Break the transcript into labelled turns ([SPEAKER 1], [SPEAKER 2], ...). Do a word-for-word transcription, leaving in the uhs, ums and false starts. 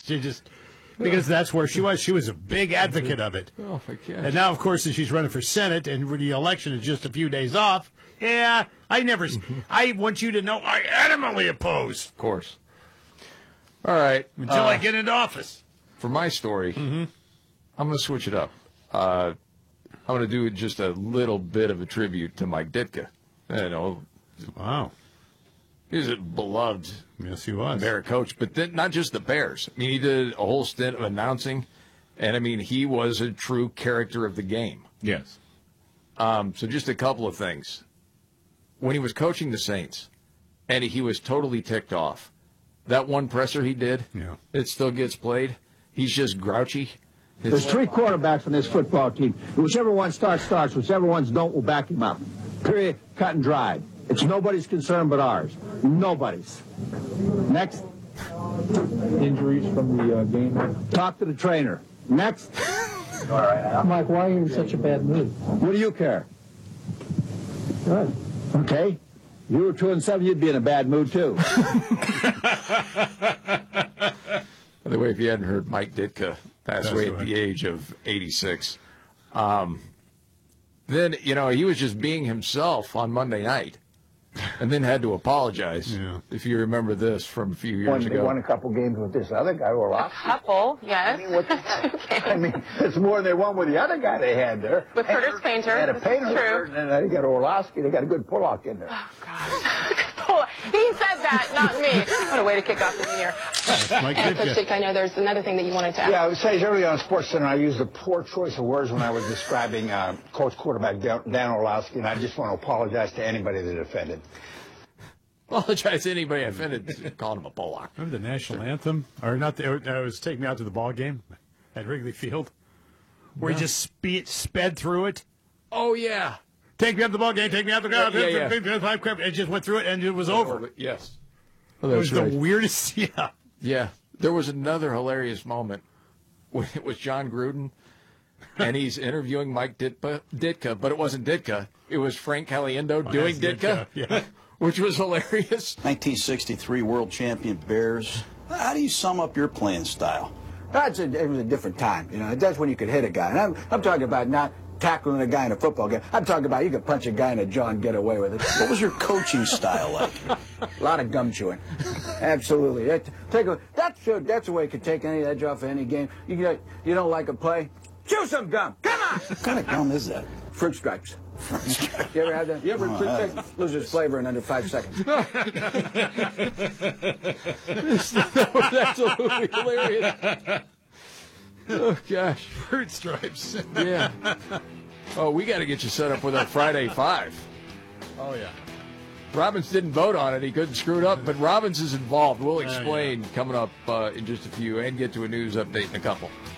[SPEAKER 1] She just because that's where she was. She was a big advocate of it.
[SPEAKER 2] Oh my God!
[SPEAKER 1] And now, of course, that she's running for Senate, and the election is just a few days off. Yeah, I never. I want you to know I adamantly oppose.
[SPEAKER 2] Of course. All right.
[SPEAKER 1] Until
[SPEAKER 2] uh,
[SPEAKER 1] I get into office.
[SPEAKER 2] For my story, mm-hmm. I'm going to switch it up. Uh, I'm going to do just a little bit of a tribute to Mike Ditka. You know,
[SPEAKER 1] wow,
[SPEAKER 2] he's a beloved
[SPEAKER 1] yes, he was
[SPEAKER 2] Bear coach, but then not just the Bears. I mean, he did a whole stint of announcing, and I mean, he was a true character of the game.
[SPEAKER 1] Yes.
[SPEAKER 2] Um, so just a couple of things. When he was coaching the Saints, and he was totally ticked off. That one presser he did,
[SPEAKER 1] yeah.
[SPEAKER 2] it still gets played. He's just grouchy. His
[SPEAKER 3] There's three quarterbacks on this football team. Whichever one starts, starts. Whichever ones don't, will back him up. Period. Cut and dried. It's nobody's concern but ours. Nobody's. Next.
[SPEAKER 4] Injuries from the uh, game.
[SPEAKER 3] Talk to the trainer. Next.
[SPEAKER 4] All right. Mike, why are you in such a bad mood?
[SPEAKER 3] What do you care?
[SPEAKER 4] Good.
[SPEAKER 3] Okay. If you were two and seven, you'd be in a bad mood too.
[SPEAKER 2] By the way, if you hadn't heard, Mike Ditka passed
[SPEAKER 1] That's
[SPEAKER 2] away
[SPEAKER 1] right.
[SPEAKER 2] at the age of eighty-six. Um, then, you know, he was just being himself on Monday night and then had to apologize,
[SPEAKER 1] yeah.
[SPEAKER 2] if you remember this from a few years
[SPEAKER 5] Won,
[SPEAKER 2] ago.
[SPEAKER 5] They won a couple games with this other guy, Orlovsky.
[SPEAKER 6] A couple, yes.
[SPEAKER 5] I mean, what the, I mean, it's more than they won with the other guy they had there.
[SPEAKER 6] With Curtis Painter.
[SPEAKER 5] They had a
[SPEAKER 6] This is
[SPEAKER 5] Painter,
[SPEAKER 6] true.
[SPEAKER 5] and then they got Orlovsky. They got a good pull-off in there.
[SPEAKER 6] Oh, God. He said that, not me. What a way to kick off the new year.
[SPEAKER 1] Mike
[SPEAKER 6] And Coach
[SPEAKER 1] Ditka.
[SPEAKER 6] Dick, I know there's another thing that you wanted to ask.
[SPEAKER 5] Yeah, I would say earlier on SportsCenter, I used a poor choice of words when I was describing uh, Coach quarterback Dan, Dan Orlovsky, and I just want to apologize to anybody that offended.
[SPEAKER 2] Apologize to anybody offended calling him a Pollock.
[SPEAKER 1] Remember the national anthem? Or not? The, uh, it was Take Me Out to the Ball Game at Wrigley Field, where
[SPEAKER 2] No.
[SPEAKER 1] he just speed, sped through it.
[SPEAKER 2] Oh, yeah.
[SPEAKER 1] Take me out the ball game. Take me out the ball
[SPEAKER 2] Yeah, yeah,
[SPEAKER 1] game. It just went through it, and it was over.
[SPEAKER 2] Yes.
[SPEAKER 1] It was the weirdest. Yeah.
[SPEAKER 2] Yeah. There was another hilarious moment when it was John Gruden, and he's interviewing Mike Ditka, Ditka but it wasn't Ditka. It was Frank Caliendo
[SPEAKER 1] Oh,
[SPEAKER 2] doing
[SPEAKER 1] that's
[SPEAKER 2] Ditka,
[SPEAKER 1] Ditka, yeah.
[SPEAKER 2] which was hilarious.
[SPEAKER 7] nineteen sixty-three world champion Bears. How do you sum up your playing style?
[SPEAKER 8] That's a, it was a different time, you know. That's when you could hit a guy. And I'm, I'm talking about not tackling a guy in a football game. I'm talking about you could punch a guy in the jaw and get away with it.
[SPEAKER 7] What was your coaching style like?
[SPEAKER 8] A lot of gum chewing. Absolutely. That, take a, that's, a, that's a way you could take any edge off of any game. You, get, you don't like a play? Chew some gum. Come on.
[SPEAKER 7] What kind of gum is that?
[SPEAKER 8] Fruit stripes. You ever have that? You ever
[SPEAKER 7] Oh,
[SPEAKER 8] fruit
[SPEAKER 7] I-
[SPEAKER 8] stripes lose its flavor in under five seconds?
[SPEAKER 2] That was absolutely hilarious. Oh, gosh.
[SPEAKER 1] Fruit stripes.
[SPEAKER 2] Yeah. Oh, we got to get you set up with our Friday Five.
[SPEAKER 1] Oh, yeah.
[SPEAKER 2] Robbins didn't vote on it. He couldn't screw it up, but Robbins is involved. We'll
[SPEAKER 1] yeah.
[SPEAKER 2] explain coming up uh, in just a few and get to a news update in a couple.